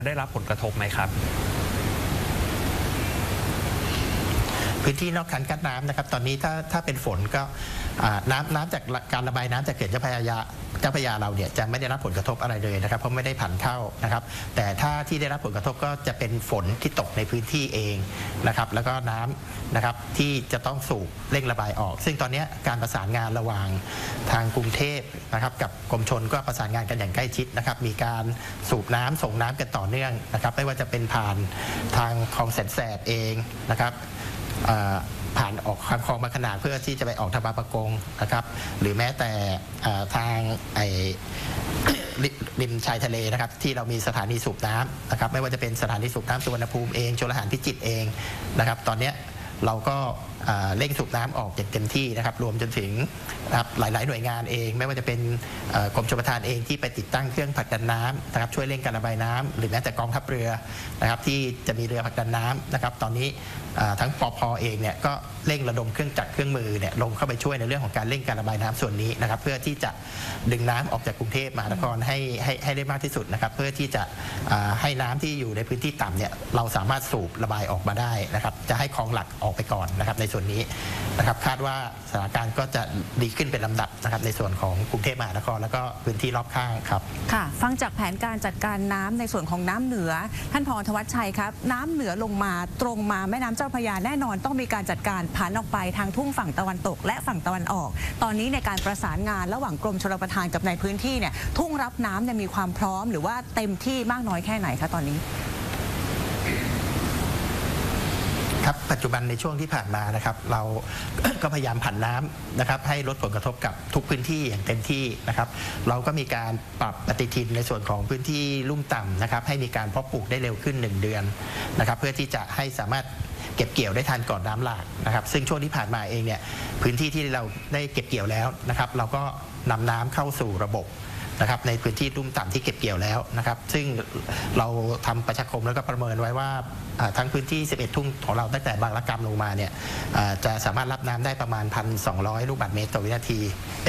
ได้รับผลกระทบไหมครับพื้นที่นอกคันกั้นน้ำนะครับตอนนี้ถ้าเป็นฝนก็น้ำจากการระบายน้ำจากเขื่อนเจ้าพระยาเราเนี่ยจะไม่ได้รับผลกระทบอะไรเลยนะครับเพราะไม่ได้ผ่านเข้านะครับแต่ถ้าที่ได้รับผลกระทบก็จะเป็นฝนที่ตกในพื้นที่เองนะครับแล้วก็น้ำนะครับที่จะต้องสูบเร่งระบายออกซึ่งตอนนี้การประสานงานระหว่างทางกรุงเทพนะครับกับกรมชลก็ประสานงานกันอย่างใกล้ชิดนะครับมีการสูบน้ำส่งน้ำกันต่อเนื่องนะครับไม่ว่าจะเป็นผ่านทางคลองแสนแสบเองนะครับผ่านออกคลองบางขนาดเพื่อที่จะไปออกทางบางปะกงนะครับหรือแม้แต่ทางริมชายทะเลนะครับที่เรามีสถานีสูบน้ำนะครับไม่ว่าจะเป็นสถานีสูบน้ำสุวรรณภูมิเองชลประทานพิจิตรเองนะครับตอนนี้เราก็เร่งสูบน้ำออกอย่างเต็มที่นะครับรวมจนถึงนะครับหลายๆหน่วยงานเองไม่ว่าจะเป็นกรมชลประทานเองที่ไปติดตั้งเครื่องผลักดันน้ำนะครับช่วยเร่งการระบายน้ำหรือแม้แต่กองทัพเรือนะครับที่จะมีเรือผลักดันน้ำนะครับตอนนี้ทั้งปภ.เองเนี่ยก็เร่งระดมเครื่องจักรเครื่องมือเนี่ยลงเข้าไปช่วยในเรื่องของการเร่งการระบายน้ำส่วนนี้นะครับเพื่อที่จะดึงน้ำออกจากกรุงเทพมหานครให้ได้มากที่สุดนะครับเพื่อที่จะให้น้ำที่อยู่ในพื้นที่ต่ำเนี่ยเราสามารถสูบระบายออกมาได้นะครับจะให้คลองหลักออกไปก่อนนะครับในส่วนนี้นะครับคาดว่าสถานการณ์ก็จะดีขึ้นเป็นลำดับนะครับในส่วนของกรุงเทพมหานครแล้วก็พื้นที่รอบข้างครับค่ะฟังจากแผนการจัดการน้ำในส่วนของน้ำเหนือท่านผอ.ธวัชชัยครับน้ำเหนือลงมาตรงมาแม่น้ำเจ้าพระยาแน่นอนต้องมีการจัดการผ่านออกไปทางทุ่งฝั่งตะวันตกและฝั่งตะวันออกตอนนี้ในการประสานงานระหว่างกรมชลประทานกับในพื้นที่เนี่ยทุ่งรับน้ำเนี่ยมีความพร้อมหรือว่าเต็มที่มากน้อยแค่ไหนคะตอนนี้ครับปัจจุบันในช่วงที่ผ่านมานะครับเราก็พยายามผันน้ำนะครับให้ลดผลกระทบกับทุกพื้นที่อย่างเต็มที่นะครับเราก็มีการปรับปฏิทินในส่วนของพื้นที่ลุ่มต่ำนะครับให้มีการเพาะปลูกได้เร็วขึ้น1 เดือนนะครับเพื่อที่จะให้สามารถเก็บเกี่ยวได้ทันก่อนน้ำหลากนะครับซึ่งช่วงที่ผ่านมาเองเนี่ยพื้นที่ที่เราได้เก็บเกี่ยวแล้วนะครับเราก็นำน้ำเข้าสู่ระบบนะครับในพื้นที่ลุ่มต่ำที่เก็บเกี่ยวแล้วนะครับซึ่งเราทำประชาคมแล้วก็ประเมินไว้ว่าทั้งพื้นที่11ทุ่งของเราตั้งแต่บางระกำลงมาเนี่ยจะสามารถรับน้ำได้ประมาณ 1,200 ลูกบาศก์เมตรต่อวินาที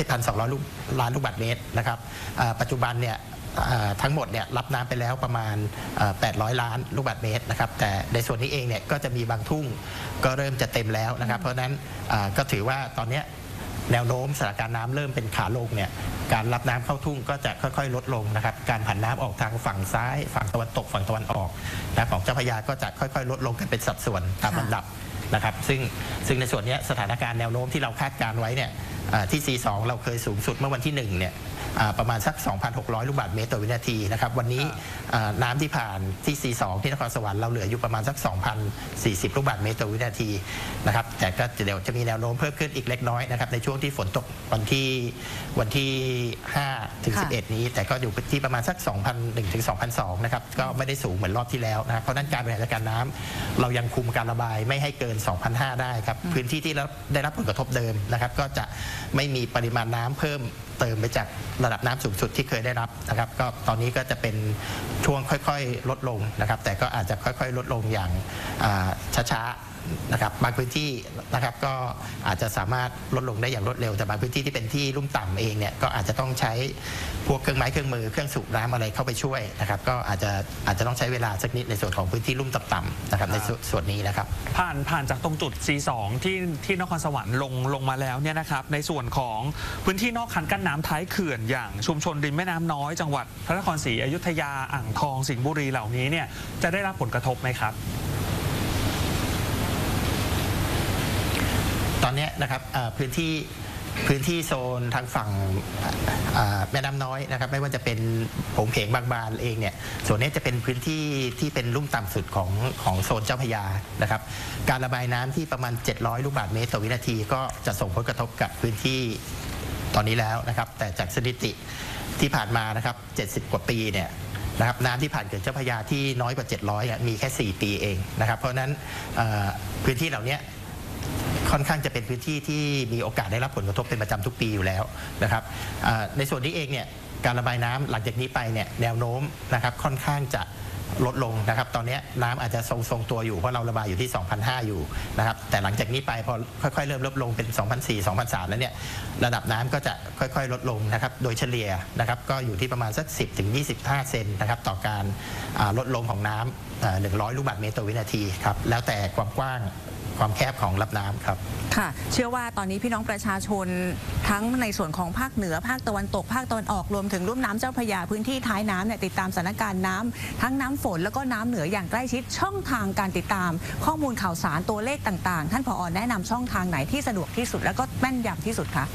1,200 ล้านลูกบาศก์เมตรนะครับปัจจุบันเนี่ยทั้งหมดเนี่ยรับน้ำไปแล้วประมาณ800 ล้านลูกบาศก์เมตรนะครับแต่ในส่วนนี้เองเนี่ยก็จะมีบางทุ่งก็เริ่มจะเต็มแล้วนะครับเพราะฉะนั้นก็ถือว่าตอนนี้แนวโน้มสถานการณ์น้ำเริ่มเป็นขาลงเนี่ยการรับน้ำเข้าทุ่งก็จะค่อยๆลดลงนะครับการผันน้ำออกทางฝั่งซ้ายฝั่งตะวันตกฝั่งตะวันออกนะของเจ้าพระยาก็จะค่อยๆลดลงกันเป็นสัดส่วนตามลำดับนะครับซึ่งในส่วนนี้สถานการณ์แนวโน้มที่เราคาดการไว้เนี่ยที่ C2 เราเคยสูงสุดเมื่อวันที่1เนี่ยประมาณสัก 2,600 ลูกบาศก์เมตรต่อวินาทีนะครับวันนี้น้ำที่ผ่านที่ C2 ที่นครสวรรค์เราเหลืออยู่ประมาณสัก 2,040 ลูกบาศก์เมตรต่อวินาทีนะครับแต่ก็เดี๋ยวจะมีแนวโน้มเพิ่มขึ้นอีกเล็กน้อยนะครับในช่วงที่ฝนตกวันที่5 ถึง 11 นี้แต่ก็อยู่ที่ประมาณสัก 2,001 ถึง 2,002 นะครับก็ไม่ได้สูงเหมือนรอบที่แล้วนะครับเพราะนั้นการบริหารจัดการน้ำเรายังคุมการระบายไม่ให้เกิน 2,500 ได้ครับพื้นที่ที่ได้รับผลกระทบเดิมนะครับก็จะไม่มีปริมาณน้ำเพิ่มเติมไปจากระดับน้ำสูงสุดที่เคยได้รับนะครับก็ตอนนี้ก็จะเป็นช่วงค่อยๆลดลงนะครับแต่ก็อาจจะค่อยๆลดลงอย่างช้าๆนะครับบางพื้นที่นะครับก็อาจจะสามารถลดลงได้อย่างรวดเร็วแต่บางพื้นที่ที่เป็นที่ลุ่มต่ำเองเนี่ยก็อาจจะต้องใช้พวกเครื่องไม้เครื่องมือเครื่องสูบน้ำอะไรเข้าไปช่วยนะครับก็อาจจะต้องใช้เวลาสักนิดในส่วนของพื้นที่ลุ่มต่ำๆนะครับในส่วนนี้นะครับผ่านจากตรงจุด C2 ที่นครสวรรค์ลงมาแล้วเนี่ยนะครับในส่วนของพื้นที่นอกคันกั้นน้ำท้ายเขื่อนอย่างชุมชนริมแม่น้ำน้อยจังหวัดพระนครศรีอยุธยาอ่างทองสิงห์บุรีเหล่านี้เนี่ยจะได้รับผลกระทบไหมครับตอนนี้นะครับพื้นที่โซนทางฝั่งแม่น้ำน้อยนะครับไม่ว่าจะเป็นโผงเพงบางบานเองเนี่ยส่วนนี้จะเป็นพื้นที่ที่เป็นลุ่มต่ำสุดของโซนเจ้าพระยานะครับการระบายน้ำที่ประมาณ700 ลูกบาศก์เมตรต่อวินาทีก็จะส่งผลกระทบกับพื้นที่ตอนนี้แล้วนะครับแต่จากสถิติที่ผ่านมานะครับ70 กว่าปีเนี่ยนะครับน้ำที่ผ่านเขื่อนเจ้าพระยาที่น้อยกว่า700มีแค่4 ปีเองนะครับเพราะฉะนั้นพื้นที่เหล่านี้ค่อนข้างจะเป็นพื้นที่ที่มีโอกาสได้รับผลกระทบเป็นประจำทุกปีอยู่แล้วนะครับในส่วนนี้เองเนี่ยการระบายน้ำหลังจากนี้ไปเนี่ยแนวโน้มนะครับค่อนข้างจะลดลงนะครับตอนนี้น้ำอาจจะทรงตัวอยู่เพราะเราระบายอยู่ที่ 2,500 อยู่นะครับแต่หลังจากนี้ไปพอค่อยๆเริ่มลดลงเป็น 2,400 2,300 แล้วเนี่ยระดับน้ำก็จะค่อยๆลดลงนะครับโดยเฉลี่ยนะครับก็อยู่ที่ประมาณสัก 10-25 เซนนะครับต่อการลดลงของน้ำ100 ลูกบาศก์เมตรต่อวินาทีครับแล้วแต่ความกว้างความแคบของรับน้ำครับค่ะเชื่อว่าตอนนี้พี่น้องประชาชนทั้งในส่วนของภาคเหนือภาคตะวันตกภาคตะวันออกรวมถึงลุ่มน้ำเจ้าพระยาพื้นที่ท้ายน้ำเนี่ยติดตามสถานการณ์น้ำทั้งน้ำฝนแล้วก็น้ำเหนืออย่างใกล้ชิดช่องทางการติดตามข้อมูลข่าวสารตัวเลขต่างๆท่านผอ.แนะนำช่องทางไหนที่สะดวกที่สุดแล้วก็แม่นยำที่สุดคะ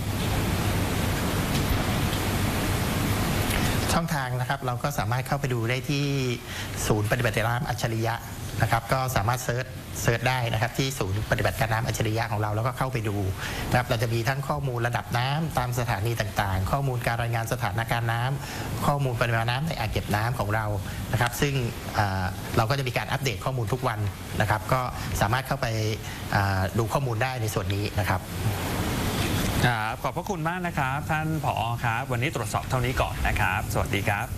ช่องทางนะครับเราก็สามารถเข้าไปดูได้ที่ศูนย์ปฏิบัติการน้ำอัจฉริยะนะครับก็สามารถเซิร์ชได้นะครับที่ศูนย์ปฏิบัติการน้ำอัจฉริยะของเราแล้วก็เข้าไปดูนะครับเราจะมีทั้งข้อมูลระดับน้ำตามสถานีต่างๆข้อมูลการรายงานสถานการณ์น้ำข้อมูลปริมาณน้ำในอ่างเก็บน้ำของเรานะครับซึ่งเราก็จะมีการอัปเดตข้อมูลทุกวันนะครับก็สามารถเข้าไปดูข้อมูลได้ในส่วนนี้นะครับครับขอบพระคุณมากนะครับท่านผอ.ครับวันนี้ตรวจสอบเท่านี้ก่อนนะครับสวัสดีครับ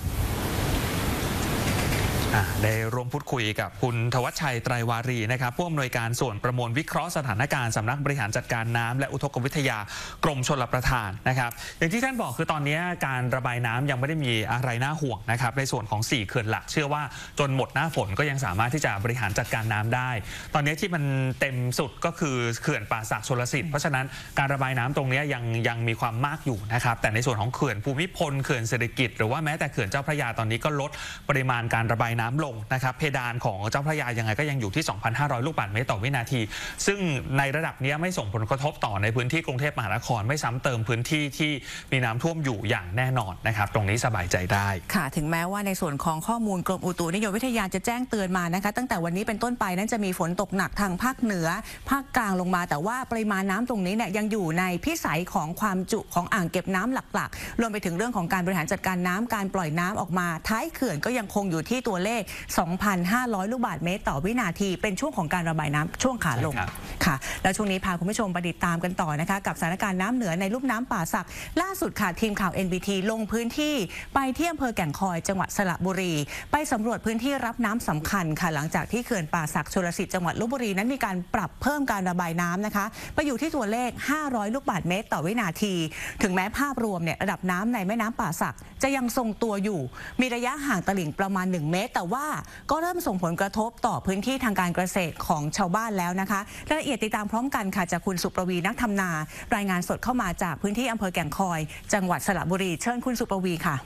ได้ร่วมพูดคุยกับคุณธวัชชัยไตรวารีนะครับผู้อำนวยการส่วนประมวลวิเคราะห์สถานการณ์สำนักบริหารจัดการน้ำและอุทกวิทยากรมชลประทานนะครับอย่างที่ท่านบอกคือตอนนี้การระบายน้ำยังไม่ได้มีอะไรน่าห่วงนะครับในส่วนของ4เขื่อนหลักเชื่อว่าจนหมดหน้าฝนก็ยังสามารถที่จะบริหารจัดการน้ำได้ตอนนี้ที่มันเต็มสุดก็คือเขื่อนป่าสักชลสิทธิ์เพราะฉะนั้นการระบายน้ำตรงนี้ยังมีความมากอยู่นะครับแต่ในส่วนของเขื่อนภูมิพลเขื่อนเศรษฐกิจหรือว่าแม้แต่เขื่อนเจ้าพระยาตอนนี้ก็ลดปริมาณการระบายน้ำลงนะครับเพดานของเจ้าพระยายังไงก็ยังอยู่ที่ 2,500 ลูกบาศก์เมตรต่อวินาทีซึ่งในระดับนี้ไม่ส่งผลกระทบต่อในพื้นที่กรุงเทพมหานครไม่ซ้ำเติมพื้นที่ที่มีน้ำท่วมอยู่อย่างแน่นอนนะครับตรงนี้สบายใจได้ค่ะถึงแม้ว่าในส่วนของข้อมูลกรมอุตุนิยมวิทยาจะแจ้งเตือนมานะคะตั้งแต่วันนี้เป็นต้นไปนั้นจะมีฝนตกหนักทางภาคเหนือภาคกลางลงมาแต่ว่าปริมาณน้ำตรงนี้เนี่ยยังอยู่ในพิสัยของความจุของอ่างเก็บน้ำหลักๆรวมไปถึงเรื่องของการบริหารจัดการน้ำการปล่อยน้ำออกมาท้ายเขื่อนก็ยังคงอยู่ที่ตัวเลข 2,500 ลูกบาศก์เมตรต่อวินาทีเป็นช่วงของการระบายน้ำช่วงขาลงค่ะแล้วช่วงนี้พาคุณผู้ชมไปติดตามกันต่อนะคะกับสถานการณ์น้ำเหนือในลุ่มน้ำป่าสักล่าสุดค่ะทีมข่าว NBT ลงพื้นที่ไปที่อำเภอแก่งคอยจังหวัดสระบุรีไปสำรวจพื้นที่รับน้ำสำคัญค่ะหลังจากที่เขื่อนป่าสักชลสิทธิ์จังหวัดลพบุรีนั้นมีการปรับเพิ่มการระบายน้ำนะคะไปอยู่ที่ตัวเลข500ลูกบาศก์เมตรต่อวินาทีถึงแม้ภาพรวมเนี่ยระดับน้ำในแม่น้ำป่าสักจะยังทรงตัวอยู่มีระยะห่างตลิ่งประมาณ1 เมตรแต่ว่าก็เริ่มส่งผลกระทบต่อพื้นที่ทางการเกษตรของชาวบ้านแล้วนะคะรายละเอียดติดตามพร้อมกันค่ะจากคุณสุประวีนักทำนารายงานสดเข้ามาจากพื้นที่อำเภอแก่งคอยจังหวัดสระบุรีเชิญคุณสุประวีค่ะ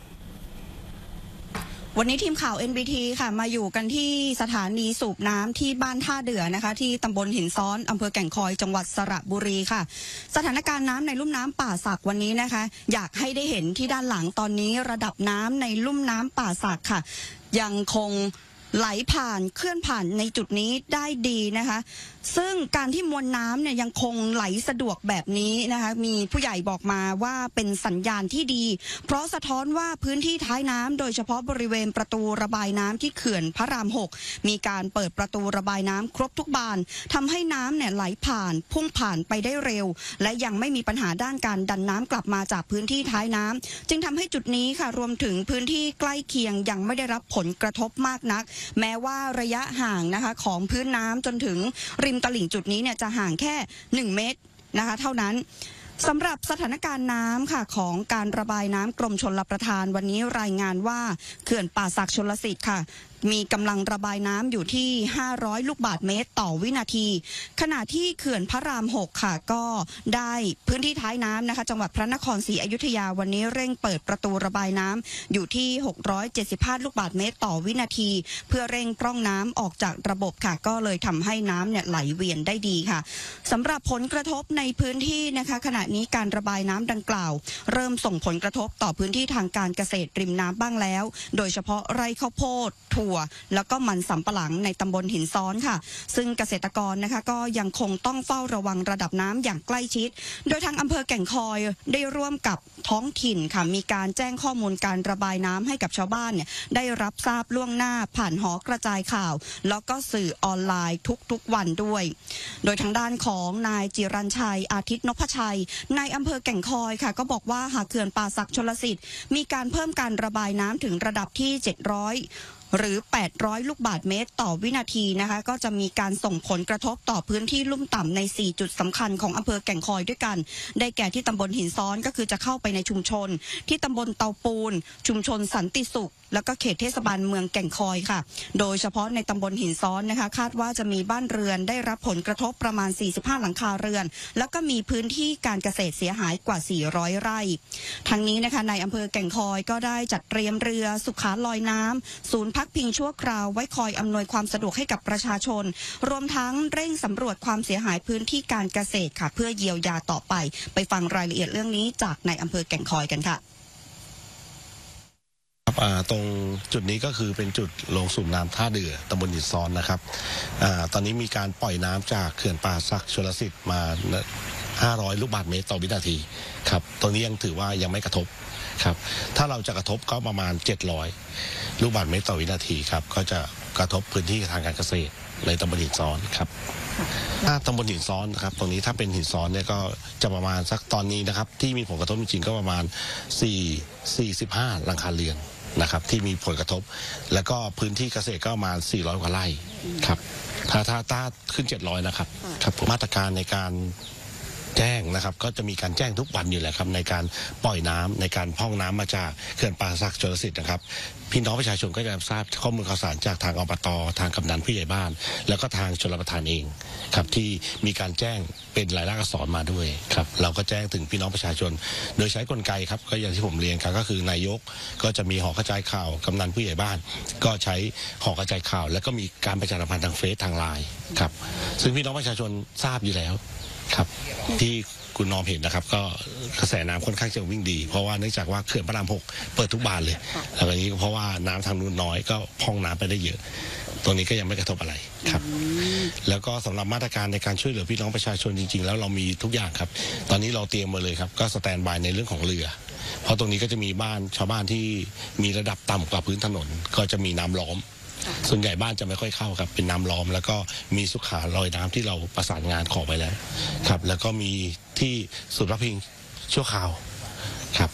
วันนี้ทีมข่าว NBT ค่ะมาอยู่กันที่สถานีสูบน้ำที่บ้านท่าเดือนะคะที่ตำบลหินซ้อนอำเภอแก่งคอยจังหวัดสระบุรีค่ะสถานการณ์น้ำในลุ่มน้ำป่าสักวันนี้นะคะอยากให้ได้เห็นที่ด้านหลังตอนนี้ระดับน้ำในลุ่มน้ำป่าสักค่ะยังคงไหลผ่านเคลื่อนผ่านในจุดนี้ได้ดีนะคะซึ่งการที่มวลน้ำเนี่ยยังคงไหลสะดวกแบบนี้นะคะมีผู้ใหญ่บอกมาว่าเป็นสัญญาณที่ดีเพราะสะท้อนว่าพื้นที่ท้ายน้ำโดยเฉพาะบริเวณประตูระบายน้ำที่เขื่อนพระราม 6มีการเปิดประตูระบายน้ำครบทุกบานทำให้น้ำเนี่ยไหลผ่านพุ่งผ่านไปได้เร็วและยังไม่มีปัญหาด้านการดันน้ำกลับมาจากพื้นที่ท้ายน้ำจึงทำให้จุดนี้ค่ะรวมถึงพื้นที่ใกล้เคียงยังไม่ได้รับผลกระทบมากนักแม้ว่าระยะห่างนะคะของพื้นน้ำจนถึงริมตลิ่งจุดนี้เนี่ยจะห่างแค่1 เมตรนะคะเท่านั้นสำหรับสถานการณ์น้ำค่ะของการระบายน้ำกรมชลประทานวันนี้รายงานว่าเขื่อนป่าสักชลสิทธิ์ค่ะมีกำลังระบายน้ำอยู่ที่500ลูกบาศก์เมตรต่อวินาทีขณะที่เขื่อนพระราม 6ค่ะก็ได้พื้นที่ท้ายน้ำนะคะจังหวัดพระนครศรีอยุธยาวันนี้เร่งเปิดประตูระบายน้ำอยู่ที่675ลูกบาศก์เมตรต่อวินาทีเพื่อเร่งพร่องน้ำออกจากระบบค่ะก็เลยทำให้น้ำเนี่ยไหลเวียนได้ดีค่ะสำหรับผลกระทบในพื้นที่นะคะขณะนี้การระบายน้ำดังกล่าวเริ่มส่งผลกระทบต่อพื้นที่ทางการเกษตรริมน้ำบ้างแล้วโดยเฉพาะไร่ข้าวโพดถั่วแล้วก็มันสำปะหลังในตำบลหินซ้อนค่ะซึ่งเกษตรกรนะคะก็ยังคงต้องเฝ้าระวังระดับน้ำอย่างใกล้ชิดโดยทางอำเภอแก่งคอยได้ร่วมกับท้องถิ่นค่ะมีการแจ้งข้อมูลการระบายน้ำให้กับชาวบ้านเนี่ยได้รับทราบล่วงหน้าผ่านหอกระจายข่าวแล้วก็สื่อออนไลน์ทุกวันด้วยโดยทางด้านของนายจิรัญชัยอาทิตย์นพชัยนายอำเภอแก่งคอยค่ะก็บอกว่าหากเขื่อนป่าสักชลสิทธิ์มีการเพิ่มการระบายน้ำถึงระดับที่700 หรือ800ลูกบาศก์เมตรต่อวินาทีนะคะก็จะมีการส่งผลกระทบต่อพื้นที่ลุ่มต่ำใน4จุดสำคัญของอำเภอแก่งคอยด้วยกันได้แก่ที่ตำบลหินซ้อนก็คือจะเข้าไปในชุมชนที่ตำบลเตาปูนชุมชนสันติสุขแล้วก็เขตเทศบาลเมืองแก่งคอยค่ะโดยเฉพาะในตำบลหินซ้อนนะคะคาดว่าจะมีบ้านเรือนได้รับผลกระทบประมาณ45หลังคาเรือนแล้วก็มีพื้นที่การเกษตรเสียหายกว่า400ไร่ทั้งนี้นะคะในอำเภอแก่งคอยก็ได้จัดเตรียมเรือสุขาลอยน้ำศูนย์พักพิงชั่วคราวไว้คอยอำนวยความสะดวกให้กับประชาชนรวมทั้งเร่งสำรวจความเสียหายพื้นที่การเกษตรค่ะเพื่อเยียวยาต่อไปฟังรายละเอียดเรื่องนี้จากในอำเภอแก่งคอยกันค่ะตรงจุดนี้ก็คือเป็นจุดลงสูบน้ำท่าเดือตำบลหินซ้อนนะครับตอนนี้มีการปล่อยน้ำจากเขื่อนป่าสักชลสิทธิ์มา500ลูกบาศก์เมตรต่อวินาทีครับตรงนี้ยังถือว่ายังไม่กระทบครับถ้าเราจะกระทบก็ประมาณ700ลูกบาศก์เมตรต่อวินาทีครับก็จะกระทบพื้นที่ทางการเกษตรในตำบลหินซ้อนครับถ้าตำบลหินซ้อนนะครับตรงนี้ถ้าเป็นหินซ้อนเนี่ยก็จะประมาณสักตอนนี้นะครับที่มีผลกระทบจริงๆก็ประมาณ45หลังคาเรือนนะครับที่มีผลกระทบแล้วก็พื้นที่เกษตรก็ประมาณ400กว่าไร่ครับถ้าขึ้น700นะครับครับมาตรการในการแจ้งนะครับก็จะมีการแจ้งทุกวันอยู่แหละครับในการปล่อยน้ำในการพร่องน้ำมาจากเขื่อนป่าสักชลสิทธิ์นะครับพี่น้องประชาชนก็จะทราบข้อมูลข่าวสารจากทางอบต.ทางกำนันผู้ใหญ่บ้านแล้วก็ทางชลประทานเองครับที่มีการแจ้งเป็นลายลักษณ์อักษรมาด้วยครับเราก็แจ้งถึงพี่น้องประชาชนโดยใช้กลไกครับก็อย่างที่ผมเรียนครับก็คือนายกก็จะมีหอกระจายข่าวกำนันผู้ใหญ่บ้านก็ใช้หอกระจายข่าวแล้วก็มีการประชาสัมพันธ์ทางเฟซทางไลน์ครับซึ่งพี่น้องประชาชนทราบอยู่แล้วครับที่คุณนอมเห็นนะครับก็กระแสน้ำค่อนข้างจะวิ่งดีเพราะว่าเนื่องจากว่าเขื่อนพระราม6เปิดทุกบานเลยแล้วนี้เพราะว่าน้ำทางนู้นน้อยก็พองน้ำไปได้เยอะตรงนี้ก็ยังไม่กระทบอะไรครับแล้วก็สำหรับมาตรการในการช่วยเหลือพี่น้องประชาชนจริงๆแล้วเรามีทุกอย่างครับตอนนี้เราเตรียมมาเลยครับก็สแตนบายในเรื่องของเรือเพราะตรงนี้ก็จะมีบ้านชาวบ้านที่มีระดับต่ำกว่าพื้นถนนก็จะมีน้ำล้อมส่วนใหญ่บ้านจะไม่ค่อยเข้าครับเป็นน้ำล้อมแล้วก็มีสุขาลอยน้ำที่เราประสานงานขอไปแล้วครับแล้วก็มีที่ศูนย์พักพิงชั่วคราวครับ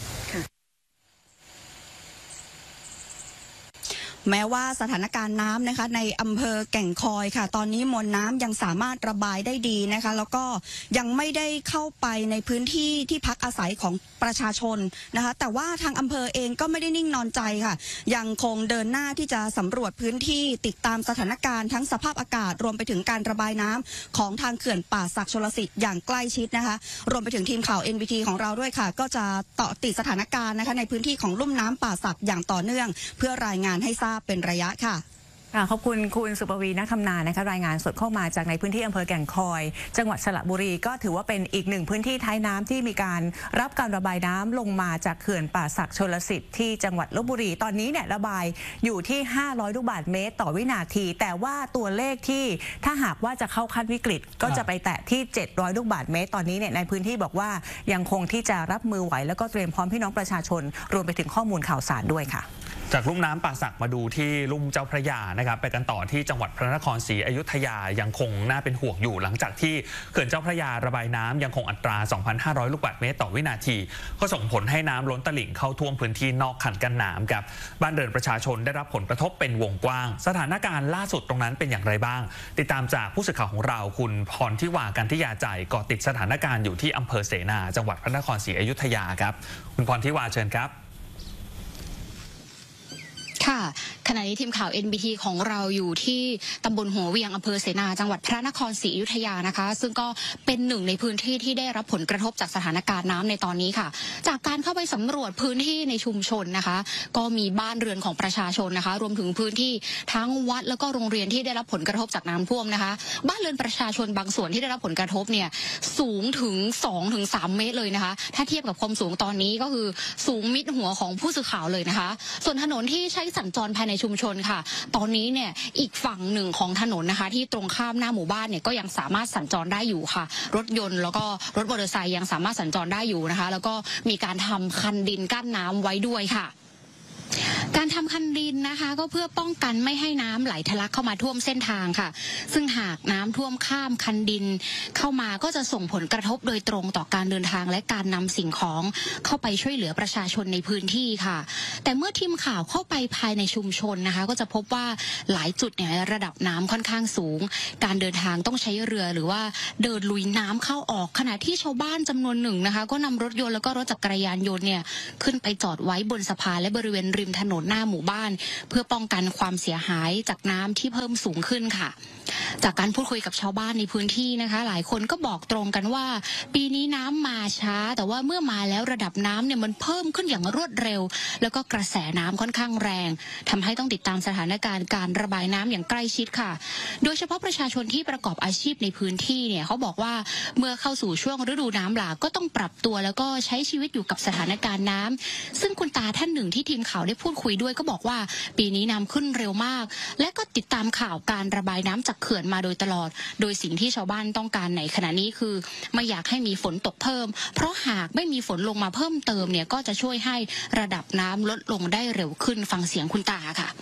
แม้ว่าสถานการณ์น้ำนะคะในอำเภอแก่งคอยค่ะตอนนี้มวลน้ำยังสามารถระบายได้ดีนะคะแล้วก็ยังไม่ได้เข้าไปในพื้นที่ที่พักอาศัยของประชาชนนะคะแต่ว่าทางอำเภอเองก็ไม่ได้นิ่งนอนใจค่ะยังคงเดินหน้าที่จะสำรวจพื้นที่ติดตามสถานการณ์ทั้งสภาพอากาศรวมไปถึงการระบายน้ำของทางเขื่อนป่าสักชลสิทธิ์อย่างใกล้ชิดนะคะรวมไปถึงทีมข่าว NBT ของเราด้วยค่ะก็จะเกาะติดสถานการณ์นะคะในพื้นที่ของลุ่มน้ำป่าสักอย่างต่อเนื่องเพื่อรายงานให้ทราบเป็นระยะค่ะขอบคุณคุณสุปวีณ คำนานะคะรายงานสดเข้ามาจากในพื้นที่อำเภอแก่งคอยจังหวัดสระบุรีก็ถือว่าเป็นอีกหนึ่งพื้นที่ท้ายน้ำที่มีการรับการระบายน้ำลงมาจากเขื่อนป่าสักชลสิทธิ์ที่จังหวัดลพบุรีตอนนี้เนี่ยระบายอยู่ที่500ลูกบาศก์เมตรต่อวินาทีแต่ว่าตัวเลขที่ถ้าหากว่าจะเข้าขั้นวิกฤตก็จะไปแตะที่700ลูกบาศก์เมตรตอนนี้เนี่ยในพื้นที่บอกว่ายังคงที่จะรับมือไหวแล้วก็เตรียมพร้อมพี่น้องประชาชนรวมไปถึงข้อมูลข่าวสารด้วยค่ะจากลุ่มน้ำป่าสักมาดูที่ลุ่มเจ้าพระยานะครับไปกันต่อที่จังหวัดพระนครศรีอยุธยายังคงน่าเป็นห่วงอยู่หลังจากที่เขื่อนเจ้าพระยาระบายน้ำยังคงอัตรา 2,500 ลูกบาศก์เมตรต่อวินาทีก็ส่งผลให้น้ำล้นตลิ่งเข้าท่วมพื้นที่นอกคันกั้นน้ำครับบ้านเรือนประชาชนได้รับผลกระทบเป็นวงกว้างสถานการณ์ล่าสุดตรงนั้นเป็นอย่างไรบ้างติดตามจากผู้สื่อข่าวของเราคุณพรทิวากันทิยาใจเกาะติดสถานการณ์อยู่ที่อำเภอเสนาจังหวัดพระนครศรีอยุธยาครับคุณพรทิวาเชิญครับค่ะขณะนี้ทีมข่าว NBT ของเราอยู่ที่ตำบลหัวเวียงอำเภอเสนาจังหวัดพระนครศรีอยุธยานะคะซึ่งก็เป็นหนึ่งในพื้นที่ที่ได้รับผลกระทบจากสถานการณ์น้ำในตอนนี้ค่ะจากการเข้าไปสำรวจพื้นที่ในชุมชนนะคะก็มีบ้านเรือนของประชาชนนะคะรวมถึงพื้นที่ทั้งวัดแล้วก็โรงเรียนที่ได้รับผลกระทบจากน้ำท่วมนะคะบ้านเรือนประชาชนบางส่วนที่ได้รับผลกระทบเนี่ยสูงถึง 2-3 เมตรเลยนะคะถ้าเทียบกับความสูงตอนนี้ก็คือสูงมิดหัวของผู้สื่อข่าวเลยนะคะส่วนถนนที่ใช้สัญจรภายในชุมชนค่ะตอนนี้เนี่ยอีกฝั่งหนึ่งของถนนนะคะที่ตรงข้ามหน้าหมู่บ้านเนี่ยก็ยังสามารถสัญจรได้อยู่ค่ะรถยนต์แล้วก็รถมอเตอร์ไซค์ยังสามารถสัญจรได้อยู่นะคะแล้วก็มีการทำคันดินกั้นน้ำไว้ด้วยค่ะการทำคันดินนะคะก็เพื่อป้องกันไม่ให้น้ำไหลทะลักเข้ามาท่วมเส้นทางค่ะซึ่งหากน้ำท่วมข้ามคันดินเข้ามาก็จะส่งผลกระทบโดยตรงต่อการเดินทางและการนำสิ่งของเข้าไปช่วยเหลือประชาชนในพื้นที่ค่ะแต่เมื่อทีมข่าวเข้าไปภายในชุมชนนะคะก็จะพบว่าหลายจุดเนี่ยระดับน้ำค่อนข้างสูงการเดินทางต้องใช้เรือหรือว่าเดินลุยน้ำเข้าออกขณะที่ชาวบ้านจำนวนหนึ่งนะคะก็นำรถยนต์แล้วก็รถจักรยานยนต์เนี่ยขึ้นไปจอดไว้บนสะพานและบริเวณริมถนนหน้าหมู่บ้านเพื่อป้องกันความเสียหายจากน้ำที่เพิ่มสูงขึ้นค่ะจากการพูดคุยกับชาวบ้านในพื้นที่นะคะหลายคนก็บอกตรงกันว่าปีนี้น้ำมาช้าแต่ว่าเมื่อมาแล้วระดับน้ำเนี่ยมันเพิ่มขึ้นอย่างรวดเร็วแล้วก็กระแสน้ำค่อนข้างแรงทำให้ต้องติดตามสถานการณ์การระบายน้ำอย่างใกล้ชิดค่ะโดยเฉพาะประชาชนที่ประกอบอาชีพในพื้นที่เนี่ยเขาบอกว่าเมื่อเข้าสู่ช่วงฤดูน้ำหลากก็ต้องปรับตัวแล้วก็ใช้ชีวิตอยู่กับสถานการณ์น้ำซึ่งคุณตาท่านหนึ่งที่ทีมข่าวได้พูดคุยด้วยก็บอกว่าปีนี้น้ำขึ้นเร็วมากและก็ติดตามข่าวการระบายน้ำจากเขื่อนมาโดยตลอดโดยสิ่งที่ชาวบ้านต้องการในขณะนี้คือไม่อยากให้มีฝนตกเพิ่มเพราะหากไม่มีฝนลงมาเพิ่มเติมเนี่ยก็จะช่วยให้ระดับน้ำลดลงได้เร็วขึ้นฟังเสียงคุณตาค่ะ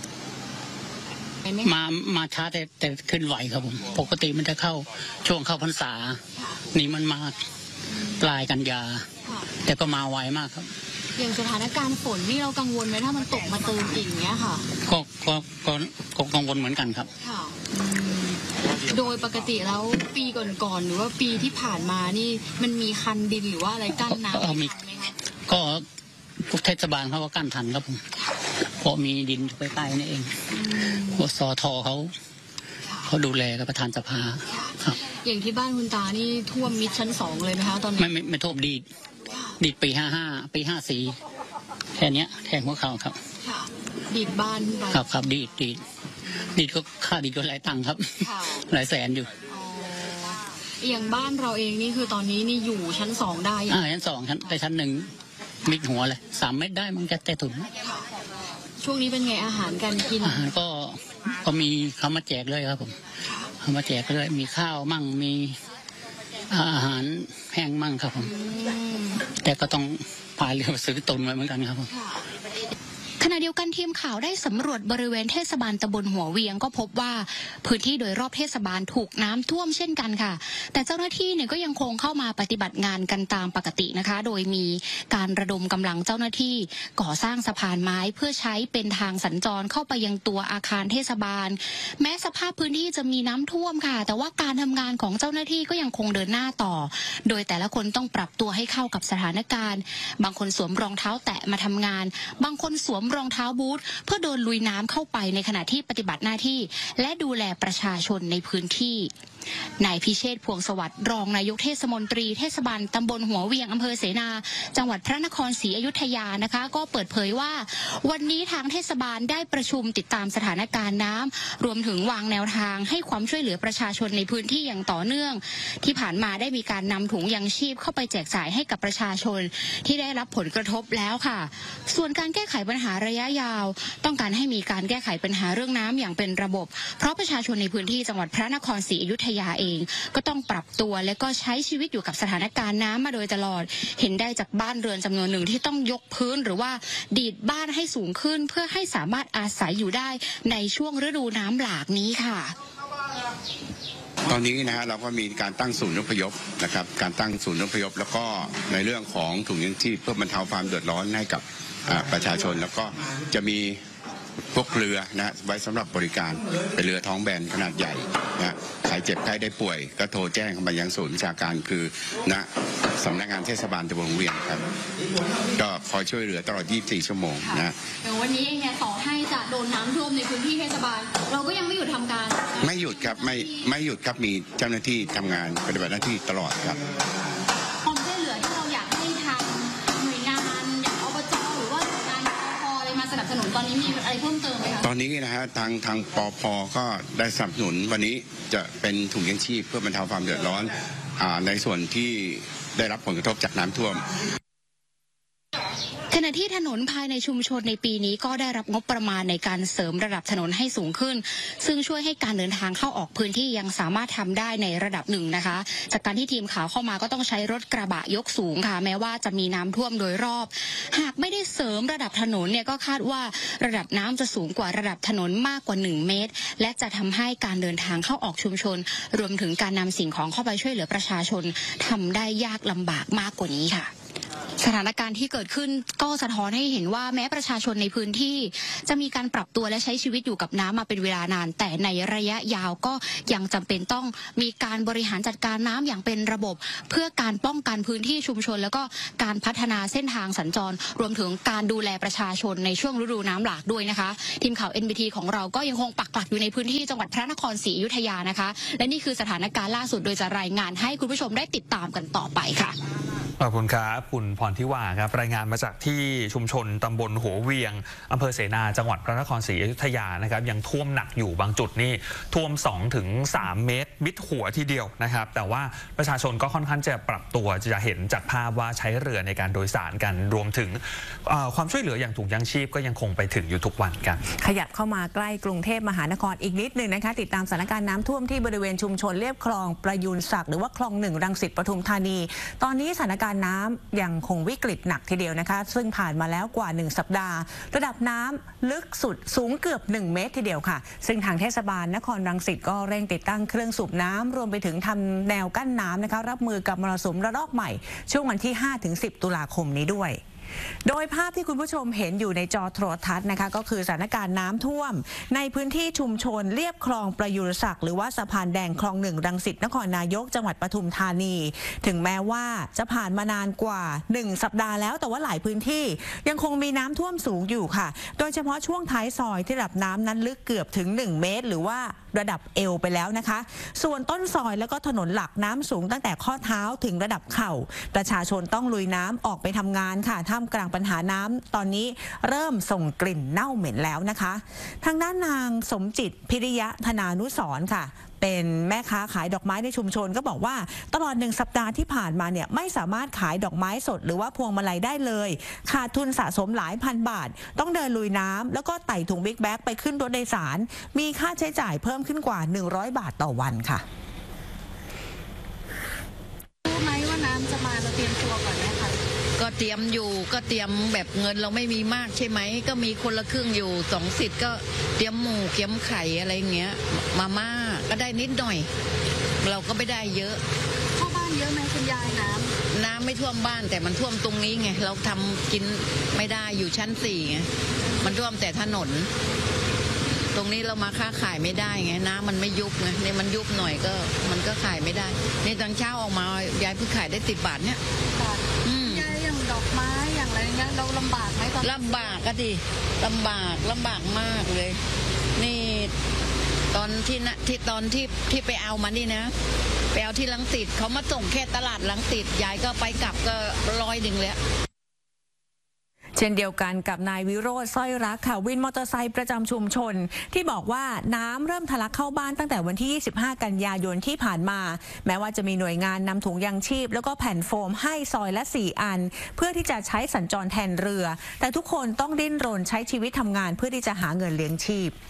มาช้าแต่ขึ้นไหวครับผมปกติมันจะเข้าช่วงเข้าพรรษานี่มันมาปลายกันยาแต่ก็มาไวมากครับอย่างสถานการณ์ฝนนี่เรากังวลไหมถ้ามันตกมาเติมอีกเนี้ยค่ะก็กังวลเหมือนกันครับค่ะโดยปกติแล้วปีก่อนๆหรือว่าปีที่ผ่านมานี่มันมีคันดินหรือว่าอะไรกั้นน้ำมีก็เทศบาลเขาก็กั้นทันครับผมเพราะมีดินใกล้ๆนี่เองสทเขาดูแลกับประธานสภาครับอย่างที่บ้านคุณตานี่ท่วมมิดชั้น2เลยไหมคะตอนนี้ไม่ท่วมดีดปี55ปี54แค่นี้แทงหัวเข่าครับดีดบ้านครับดีดก็ค่าดีก็หลายตังค์ครับหลายแสนอยู่อย่างบ้านเราเองนี่คือตอนนี้นี่อยู่ชั้น2ได้ชั้น2แต่ชั้น1มิดหัวเลย3 เมตรได้มันจะแต่ถุนช่วงนี้เป็นไงอาหารการกินอาหารก็มีเขามาแจกเลยครับผมเขามาแจกเลยมีข้าวมั่งมีอาหารแห้งมั่งครับผมแต่ก็ต้องพายเรือซื้อตุนไว้เหมือนกันครับผมขณะเดียวกันทีมข่าวได้สำรวจบริเวณเทศบาลตำบลหัวเวียงก็พบว่าพื้นที่โดยรอบเทศบาลถูกน้ำท่วมเช่นกันค่ะแต่เจ้าหน้าที่เนี่ยก็ยังคงเข้ามาปฏิบัติงานกันตามปกตินะคะโดยมีการระดมกำลังเจ้าหน้าที่ก่อสร้างสะพานไม้เพื่อใช้เป็นทางสัญจรเข้าไปยังตัวอาคารเทศบาลแม้สภาพพื้นที่จะมีน้ำท่วมค่ะแต่ว่าการทำงานของเจ้าหน้าที่ก็ยังคงเดินหน้าต่อโดยแต่ละคนต้องปรับตัวให้เข้ากับสถานการณ์บางคนสวมรองเท้าแตะมาทำงานบางคนสวมรองเท้าบูทเพื่อเดินลุยน้ำเข้าไปในขณะที่ปฏิบัติหน้าที่และดูแลประชาชนในพื้นที่นายพิเชษฐ์พวงสวัสดิ์รองนายกเทศมนตรีเทศบาลตำบลหัวเวียงอำเภอเสนาจังหวัดพระนครศรีอยุธยานะคะก็เปิดเผยว่าวันนี้ทางเทศบาลได้ประชุมติดตามสถานการณ์น้ำรวมถึงวางแนวทางให้ความช่วยเหลือประชาชนในพื้นที่อย่างต่อเนื่องที่ผ่านมาได้มีการนำถุงยังชีพเข้าไปแจกจ่ายให้กับประชาชนที่ได้รับผลกระทบแล้วค่ะส่วนการแก้ไขปัญหาระยะยาวต้องการให้มีการแก้ไขปัญหาเรื่องน้ำอย่างเป็นระบบเพราะประชาชนในพื้นที่จังหวัดพระนครศรีอยุธยาเองก็ต้องปรับตัวและก็ใช้ชีวิตอยู่กับสถานการณ์น้ำมาโดยตลอดเห็นได้จากบ้านเรือนจำนวนหนึ่งที่ต้องยกพื้นหรือว่าดีดบ้านให้สูงขึ้นเพื่อให้สามารถอาศัยอยู่ได้ในช่วงฤดูน้ำหลากนี้ค่ะตอนนี้นะฮะเราก็มีการตั้งศูนย์อพยพนะครับการตั้งศูนย์อพยพแล้วก็ในเรื่องของถุงยังชีพเพื่อบรรเทาความเดือดร้อนให้กับประชาชนแล้วก็จะมีพวกเรือนะไว้สำหรับบริการเป็นเรือท้องแบนขนาดใหญ่นะใครเจ็บใครได้ป่วยก็โทรแจ้งเข้ามายังศูนย์วิชาการคือณสำนักงานเทศบาลตำบลหัวเวียงครับก็คอยช่วยเหลือตลอด 24 ชั่วโมงนะอย่างวันนี้เองเนี่ยต่อให้จะโดนน้ำท่วมในพื้นที่เทศบาลเราก็ยังไม่หยุดทำการไม่หยุดครับไม่หยุดครับมีเจ้าหน้าที่ทำงานปฏิบัติหน้าที่ตลอดครับความช่วยเหลือที่เราอยากให้ทางหน่วยงานอย่างอบจหรือว่าหน่วยงานปภอะไรมาสนับสนุนตอนนี้มีอะไรเพิ่มเติมไหมคะตอนนี้นะฮะทางปภก็ได้สนับสนุนวันนี้จะเป็นถุงยังชีพเพื่อบรรเทาความเดือดร้อนในส่วนที่ได้รับผลกระทบจากน้ำท่วมขณะณะที่ถนนภายในชุมชนในปีนี้ก็ได้รับงบประมาณในการเสริมระดับถนนให้สูงขึ้นซึ่งช่วยให้การเดินทางเข้าออกพื้นที่ยังสามารถทำได้ในระดับหนึ่งนะคะจากการที่ทีมข่าวเข้ามาก็ต้องใช้รถกระบะยกสูงค่ะแม้ว่าจะมีน้ำท่วมโดยรอบหากไม่ได้เสริมระดับถนนเนี่ยก็คาดว่าระดับน้ำจะสูงกว่าระดับถนนมากกว่า1 เมตรและจะทำให้การเดินทางเข้าออกชุมชนรวมถึงการนำสิ่งของเข้าไปช่วยเหลือประชาชนทำได้ยากลำบากมากกว่านี้ค่ะสถานการณ์ที่เกิดขึ้นก็สะท้อนให้เห็นว่าแม้ประชาชนในพื้นที่จะมีการปรับตัวและใช้ชีวิตอยู่กับน้ำมาเป็นเวลานานแต่ในระยะยาวก็ยังจำเป็นต้องมีการบริหารจัดการน้ำอย่างเป็นระบบเพื่อการป้องกันพื้นที่ชุมชนแล้วก็การพัฒนาเส้นทางสัญจรรวมถึงการดูแลประชาชนในช่วงฤดูน้ำหลากด้วยนะคะทีมข่าว NBT ของเราก็ยังคงปักหลักอยู่ในพื้นที่จังหวัดพระนครศรีอยุธยานะคะและนี่คือสถานการณ์ล่าสุดโดยจะรายงานให้คุณผู้ชมได้ติดตามกันต่อไปค่ะขอบคุณครับคุณพรทิวาครับรายงานมาจากที่ชุมชนตำบลหัวเวียงอำเภอเสนาจังหวัดพระนครศรีอยุธยานะครับยังท่วมหนักอยู่บางจุดนี่ท่วม 2-3 เมตรมิดหัวทีเดียวนะครับแต่ว่าประชาชนก็ค่อนข้างจะปรับตัวจะเห็นจากภาพว่าใช้เรือในการโดยสารกันรวมถึงความช่วยเหลืออย่างถุงยางชีพก็ยังคงไปถึงอยู่ทุกวันกันขยับเข้ามาใกล้กรุงเทพมหานครอีกนิดนึงนะคะติดตามสถานการณ์น้ำท่วมที่บริเวณชุมชนเรียบคลองประยูนศักดิ์หรือว่าคลอง1รังสิตปทุมธานีตอนนี้สถานการณ์น้ำยังคงวิกฤตหนักทีเดียวนะคะซึ่งผ่านมาแล้วกว่า1สัปดาห์ระดับน้ำลึกสุดสูงเกือบ1 เมตรทีเดียวค่ะซึ่งทางเทศบาลนครรังสิตก็เร่งติดตั้งเครื่องสูบน้ำรวมไปถึงทำแนวกั้นน้ำนะคะรับมือกับมรสุมระลอกใหม่ช่วงวันที่ 5-10 ตุลาคมนี้ด้วยโดยภาพที่คุณผู้ชมเห็นอยู่ในจอโทรทัศน์นะคะก็คือสถานการณ์น้ำท่วมในพื้นที่ชุมชนเรียบคลองประยุรศักดิ์หรือว่าสะพานแดงคลอง1รังสิตนครนายกจังหวัดปทุมธานีถึงแม้ว่าจะผ่านมานานกว่า1สัปดาห์แล้วแต่ว่าหลายพื้นที่ยังคงมีน้ำท่วมสูงอยู่ค่ะโดยเฉพาะช่วงท้ายซอยที่ระดับน้ำนั้นลึกเกือบถึง1 เมตรหรือว่าระดับเอวไปแล้วนะคะส่วนต้นซอยแล้วก็ถนนหลักน้ำสูงตั้งแต่ข้อเท้าถึงระดับเข่าประชาชนต้องลุยน้ำออกไปทำงานค่ะท่ามกลางปัญหาน้ำตอนนี้เริ่มส่งกลิ่นเน่าเหม็นแล้วนะคะทางด้านนางสมจิตพิริยะธนานุสรณ์ค่ะเป็นแม่ค้าขายดอกไม้ในชุมชนก็บอกว่าตลอด1 สัปดาห์ที่ผ่านมาเนี่ยไม่สามารถขายดอกไม้สดหรือว่าพวงมาลัยได้เลยขาดทุนสะสมหลายพันบาทต้องเดินลุยน้ำแล้วก็ไต่ถุงบิ๊กแบ็กไปขึ้นรถโดยสารมีค่าใช้จ่ายเพิ่มขึ้นกว่า100 บาทต่อวันค่ะรู้ไหมว่าน้ำจะมาเราเตรียมตัวก่อนไหมคะก็เตรียมอยู่ก็เตรียมแบบเงินเราไม่มีมากใช่ไหมก็มีคนละครึ่งอยู่2 สิทธิ์ก็เตรียมหมูเตรียมไข่อะไรเงี้ยมาม่าก็ได้นิดหน่อยเราก็ไม่ได้เยอะเข้าบ้านเยอะไหมคุณยายน้ำไม่ท่วมบ้านแต่มันท่วมตรงนี้ไงเราทำกินไม่ได้อยู่ชั้น4ไงมันท่วมแต่ถนนตรงนี้เรามาค้าขายไม่ได้ไงน้ำมันไม่ยุบไงเนี่ยมันยุบหน่อยก็มันก็ขายไม่ได้นี่ตอนเช้าออกมายายเพิ่งขายได้10 บาทเนี่ยยายอย่างดอกไม้อย่างอะไรเงี้ยเราลำบากไหมตอนลำบากก็ดิลำบากมากเลยนี่ตอนที่ไปเอามานี่นะไปเอาที่ลังสิตเขามาส่งแค่ตลาดลังสิตยายก็ไปกลับก็100แล้วเช่นเดียวกันกับนายวิโรจน์สร้อยรักค่ะวินมอเตอร์ไซค์ประจำชุมชนที่บอกว่าน้ำเริ่มทะลักเข้าบ้านตั้งแต่วันที่25 กันยายนที่ผ่านมาแม้ว่าจะมีหน่วยงานนำถุงยางชีพแล้วก็แผ่นโฟมให้ซอยละ4 อันเพื่อที่จะใช้สัญจรแทนเรือแต่ทุกคนต้องดิ้นรนใช้ชีวิตทำงานเพื่อที่จะหาเงินเลี้ยงชีพ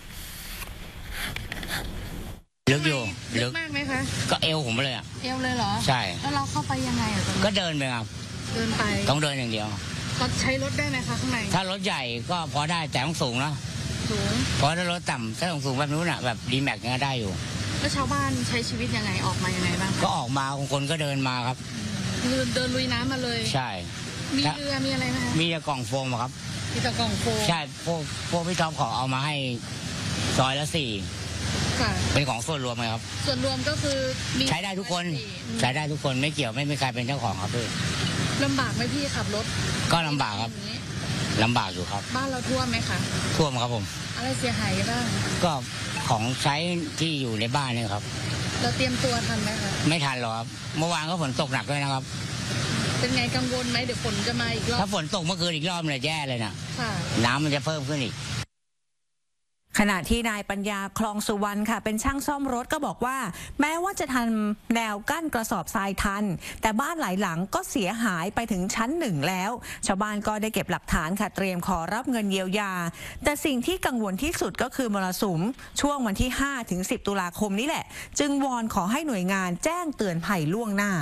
ลึกอยู่ลึกมากไหมคะก็เอวผมเลยอ่ะเอวเลยเหรอใช่แล้วเราเข้าไปยังไงอ่ะก็เดินไปครับเดินไปต้องเดินอย่างเดียวก็ใช้รถได้ไหมคะข้างในถ้ารถใหญ่ก็พอได้แต่ต้องสูงนะสูงเพราะถ้ารถต่ำถ้าสูงแบบนู้นอ่ะแบบดีแม็กก็ได้อยู่แล้วชาวบ้านใช้ชีวิตยังไงออกมายังไงบ้างก็ออกมาคนก็เดินมาครับเดินลุยน้ำมาเลยใช่มีเรือมีอะไรไหมมีแต่กล่องโฟมครับมีแต่กล่องโฟมใช่พวกพี่ท็อปขอเอามาให้ซอยละ4เป็นของส่วนรวมไหมครับส่วนรวมก็คือใช้ได้ทุกคนใช้ได้ทุกคนไม่เกี่ยวไม่มีใครเป็นเจ้าของครับพี่ลำบากไหมพี่ขับรถก็ลำบากครับลำบากอยู่ครับบ้านเราท่วมไหมคะท่วมครับผมอะไรเสียหายบ้างก็ของใช้ที่อยู่ในบ้านนี่ครับเราเตรียมตัวทันไหมคะไม่ทันหรอกครับเมื่อวานก็ฝนตกหนักด้วยนะครับเป็นไงกังวลไหมเดี๋ยวฝนจะมาอีกรอบถ้าฝนตกเมื่อคืนอีกรอบเลยแย่เลยนะค่ะน้ำมันจะเพิ่มขึ้นอีกขณะที่นายปัญญาคลองสุวรรณค่ะเป็นช่างซ่อมรถก็บอกว่าแม้ว่าจะทำแนวกั้นกระสอบทรายทันแต่บ้านหลายหลังก็เสียหายไปถึงชั้น1แล้วชาวบ้านก็ได้เก็บหลักฐานค่ะเตรียมขอรับเงินเยียวยาแต่สิ่งที่กังวลที่สุดก็คือมรสุมช่วงวันที่5 ถึง 10 ตุลาคมนี้แหละจึงวอนขอให้หน่วยงานแจ้งเตือนภัยล่วงหน้า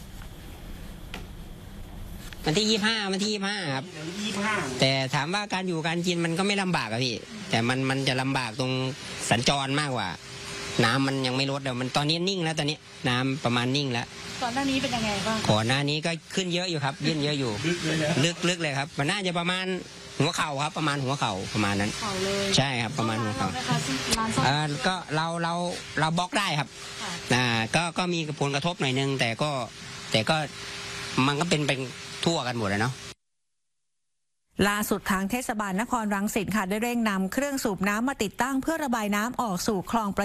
วันที่25ครับแต่ถามว่าการอยู่การกินมันก็ไม่ลำบากอะพี่แต่มันจะลำบากตรงสัญจรมากกว่าน้ำมันยังไม่ลดเดี๋ยวมันตอนนี้นิ่งแล้วตอนนี้น้ำประมาณนิ่งแล้วก่อนหน้านี้เป็นยังไงบ้างก่อนหน้านี้ก็ขึ้นเยอะอยู่ครับยื่นเยอะอยู่ลึกเลยครับมันน่าจะประมาณหัวเข่าครับประมาณหัวเข่าประมาณนั้นใช่ครับประมาณหัวเข่าก็เราบล็อกได้ครับก็มีผลกระทบหน่อยนึงแต่ก็มันก็เป็นทั่วกันหมดเลยเนาะล่าสุดทางเทศบาลนครรังสิตค่ะได้เร่งนำเครื่องสูบน้ำมาติดตั้งเพื่อระบายน้ำออกสู่คลอง